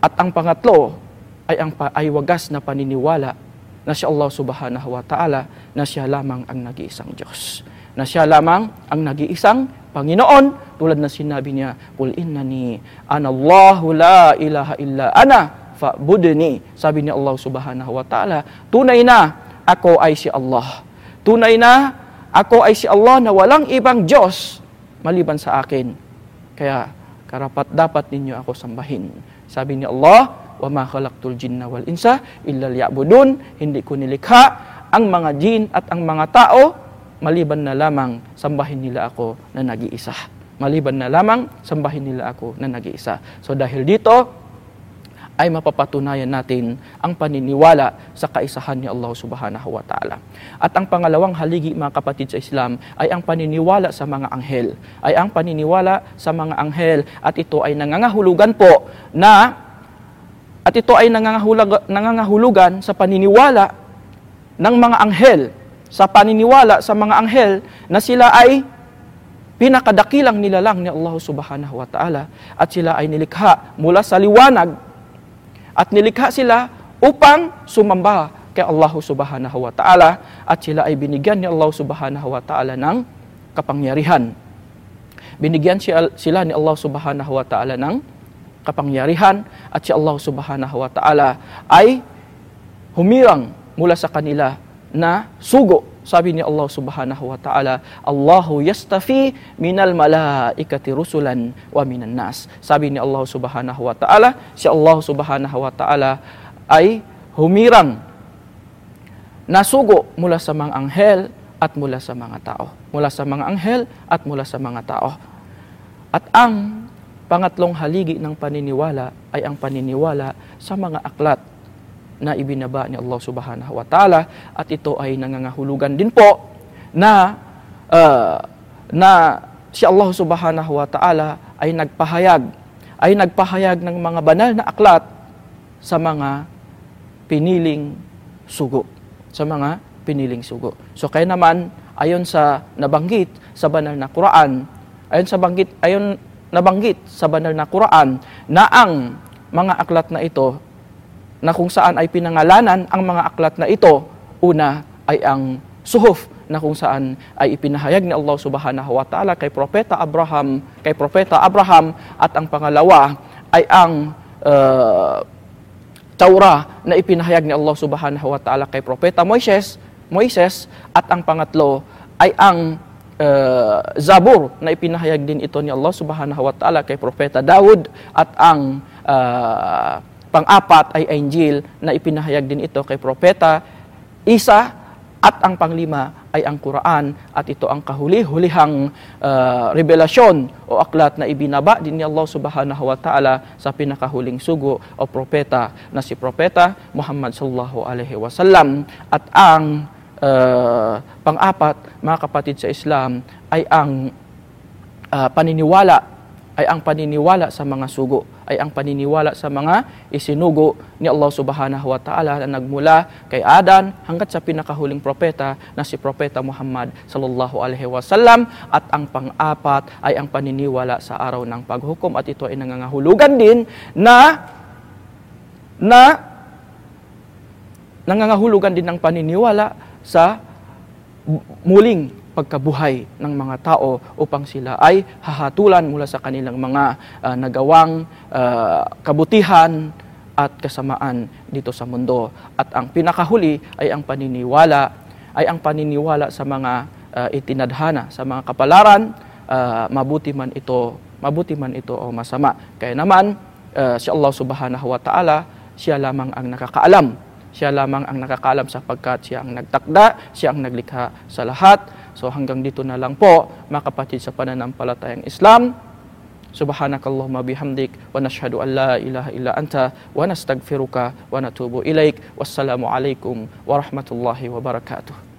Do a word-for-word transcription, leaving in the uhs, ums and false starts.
At ang pangatlo ay ang ay wagas na paniniwala na si Allah subhanahu wa ta'ala na siya lamang ang nag-iisang Diyos. Na siya lamang ang nag-iisang Panginoon, tulad na sinabi niya, "Qul innani anallahu la ilaha illa ana fa'budni." Sabi ni Allah subhanahu wa ta'ala, tunay na ako ay si Allah. Tunay na ako ay si Allah na walang ibang Diyos maliban sa akin. Kaya karapat dapat ninyo ako sambahin. Sabi ni Allah, "Wa ma khalaqtul jinna wal insa illa liya'budun." Hindi ko nilikha ang mga jin at ang mga tao maliban na lamang sambahin nila ako na nag-iisa. Maliban na lamang sambahin nila ako na nag-iisa. So dahil dito ay mapapatunayan natin ang paniniwala sa kaisahan ni Allah subhanahu wa ta'ala. At ang pangalawang haligi, mga kapatid sa Islam, ay ang paniniwala sa mga anghel. Ay ang paniniwala sa mga anghel, at ito ay nangangahulugan po na at ito ay nangangahulugan, nangangahulugan sa paniniwala ng mga anghel, sa paniniwala sa mga anghel na sila ay pinakadakilang nilalang ni Allah subhanahu wa ta'ala, at sila ay nilikha mula sa liwanag, at nilikha sila upang sumamba kay Allah subhanahu wa ta'ala, at sila ay binigyan ni Allah subhanahu wa ta'ala ng kapangyarihan. Binigyan sila ni Allah subhanahu wa ta'ala ng kapangyarihan, at si Allah subhanahu wa ta'ala ay humirang mula sa kanila na sugo. Sabi ni Allah subhanahu wa ta'ala, "Allahu yastafi minal malaikati rusulan wa minan nas." Sabi ni Allah subhanahu wa ta'ala, si Allah subhanahu wa ta'ala ay humirang na sugo mula sa mga anghel at mula sa mga tao. Mula sa mga anghel at mula sa mga tao. At ang pangatlong haligi ng paniniwala ay ang paniniwala sa mga aklat na ibinaba ni Allah subhanahu wa ta'ala, at ito ay nangangahulugan din po na uh, na si Allah subhanahu wa ta'ala ay nagpahayag ay nagpahayag ng mga banal na aklat sa mga piniling sugo sa mga piniling sugo. So kaya naman, ayon sa nabanggit sa banal na Quran, ayon sa banggit ayon nabanggit sa banal na Quran na ang mga aklat na ito, na kung saan ay pinangalanan ang mga aklat na ito, una ay ang suhuf, na kung saan ay ipinahayag ni Allah subhanahu wa ta'ala kay Propeta Abraham, kay Propeta Abraham, at ang pangalawa ay ang uh, Taurah na ipinahayag ni Allah subhanahu wa ta'ala kay Propeta Moises, Moises, at ang pangatlo ay ang uh, Zabur na ipinahayag din ito ni Allah subhanahu wa ta'ala kay Propeta Daud, at ang uh, pang-apat ay Injil na ipinahayag din ito kay Propeta Isa, at ang panglima ay ang Quran, at ito ang kahuli-hulihang uh, revelasyon o aklat na ibinaba din ni Allah subhanahu wa ta'ala sa pinakahuling sugo o propeta na si Propeta Muhammad sallallahu alaihi wasallam. At ang uh, pang-apat, mga kapatid sa Islam, ay ang uh, paniniwala ay ang paniniwala sa mga sugo, ay ang paniniwala sa mga isinugo ni Allah subhanahu wa ta'ala na nagmula kay Adan hanggat sa pinakahuling propeta na si Propeta Muhammad sallallahu alaihi wasallam. At ang pang-apat ay ang paniniwala sa araw ng paghukom, at ito ay nangangahulugan din na na nangangahulugan din ng paniniwala sa muling pagkabuhay ng mga tao upang sila ay hahatulan mula sa kanilang mga uh, nagawang uh, kabutihan at kasamaan dito sa mundo. At ang pinakahuli ay ang paniniwala ay ang paniniwala sa mga uh, itinadhana, sa mga kapalaran, uh, mabuti man ito, mabuti man ito o masama. Kaya naman uh, si Allah subhanahu wa ta'ala, siya lamang ang nakakaalam. Siya lamang ang nakakaalam sapagkat siya ang nagtakda, siya ang naglikha sa lahat. So hanggang dito na lang po, mga kapatid sa pananampalatayang Islam. Subhanakallahumma bihamdik wa nashhadu an la ilaha illa anta wa nastaghfiruka wa natubu ilaik. Wassalamu alaikum warahmatullahi wabarakatuh.